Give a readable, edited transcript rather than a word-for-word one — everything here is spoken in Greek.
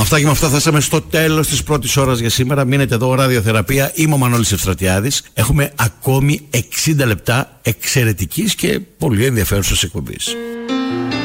Με αυτά και με αυτά φτάσαμε στο τέλος της πρώτης ώρας για σήμερα. Μείνετε εδώ, ραδιοθεραπεία. Είμαι ο Μανώλης Ευστρατιάδης. Έχουμε ακόμη 60 λεπτά εξαιρετικής και πολύ ενδιαφέρουσας εκπομπής.